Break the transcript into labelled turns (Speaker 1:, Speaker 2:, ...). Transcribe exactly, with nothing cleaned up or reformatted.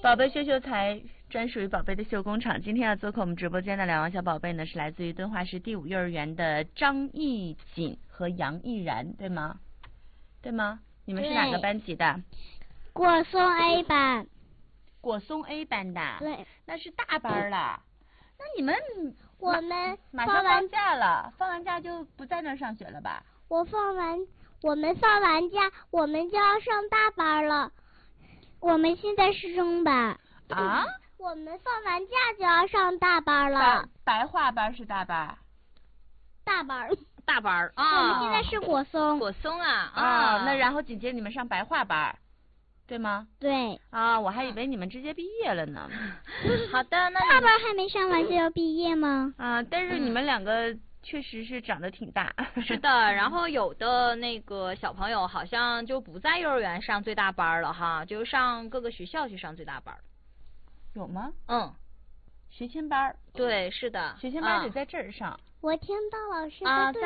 Speaker 1: 宝贝秀秀才专属于宝贝的秀工厂。今天要做客我们直播间的两位小宝贝呢，是来自于敦化市第五幼儿园的张艺锦和杨艺然，对吗？对吗？你们是哪个班级的？
Speaker 2: 果松 A 班。
Speaker 1: 果松 A 班的。
Speaker 2: 对。
Speaker 1: 那是大班了。那你们
Speaker 2: 我们
Speaker 1: 马上放假了，放完假就不在那儿上学了吧？
Speaker 2: 我放完，我们放完假，我们就要上大班了。我们现在是中班。
Speaker 1: 啊？
Speaker 2: 我们放完假就要上大班了。
Speaker 1: 白话班是大班？
Speaker 2: 大班。
Speaker 3: 大班啊！
Speaker 2: 我们现在是果松。
Speaker 3: 果松啊
Speaker 1: 啊！那然后紧接着你们上白话班，对吗？
Speaker 2: 对。
Speaker 1: 啊，我还以为你们直接毕业了呢。
Speaker 3: 好的，那
Speaker 2: 大班还没上完就要毕业吗？
Speaker 1: 啊，但是你们两个确实是长得挺大。
Speaker 3: 是的，然后有的那个小朋友好像就不在幼儿园上最大班了哈，就上各个学校去上最大班。
Speaker 1: 有吗？
Speaker 3: 嗯，
Speaker 1: 学前班。
Speaker 3: 对，是的。
Speaker 1: 学前班得在这儿上。
Speaker 2: 我听到老师
Speaker 1: 在对。